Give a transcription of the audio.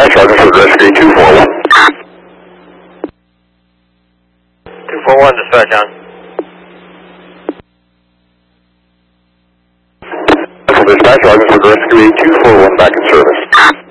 dispatch, Rogersford Rescue 241. 241 dispatch on. Dispatch, Rogersford Rescue 241 back in service.